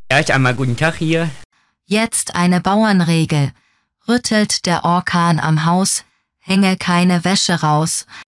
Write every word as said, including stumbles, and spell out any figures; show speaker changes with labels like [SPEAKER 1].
[SPEAKER 1] Erst einmal guten Tag hier.
[SPEAKER 2] Jetzt eine Bauernregel. Rüttelt der Orkan am Haus, hänge keine Wäsche raus.